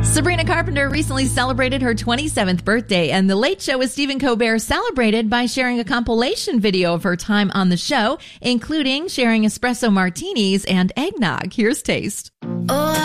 Sabrina Carpenter recently celebrated her 27th birthday, and The Late Show with Stephen Colbert celebrated by sharing a compilation video of her time on the show, including sharing espresso martinis and eggnog. Here's Taste.